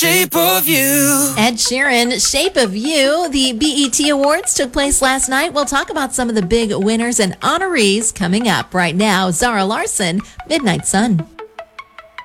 Shape of You. Ed Sheeran, Shape of You. The BET Awards took place last night. We'll talk about some of the big winners and honorees coming up right now. Zara Larson, Midnight Sun.